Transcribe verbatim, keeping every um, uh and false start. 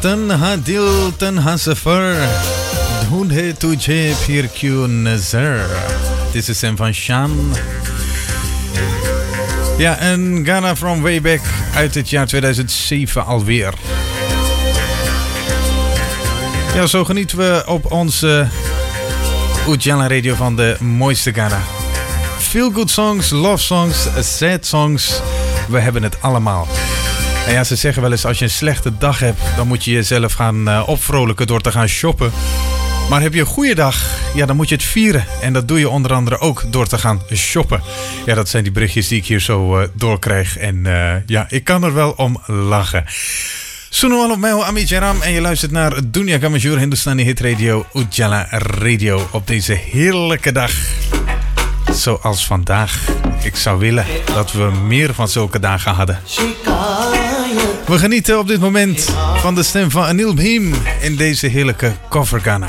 तन्हा दिल तन्हा सफर ढूंढे तुझे फिर क्यों नजर. Dit is Sam van Shan. Ja, en Ghana from way back uit het jaar tweeduizend zeven alweer. Ja, zo genieten we op onze Ujala Radio van de mooiste Ghana. Feel good songs, love songs, sad songs. We hebben het allemaal. En ja, ze zeggen wel eens, als je een slechte dag hebt, dan moet je jezelf gaan uh, opvrolijken door te gaan shoppen. Maar heb je een goede dag, ja, dan moet je het vieren. En dat doe je onder andere ook door te gaan shoppen. Ja, dat zijn die berichtjes die ik hier zo uh, doorkrijg. En uh, ja, ik kan er wel om lachen. Suno al op mij, Ami Jaram. En je luistert naar Dunia Kamajur Hindustani Hit Radio, Ujala Radio. Op deze heerlijke dag. Zoals vandaag. Ik zou willen dat we meer van zulke dagen hadden. We genieten op dit moment van de stem van Anil Bhim in deze heerlijke cover Ghana.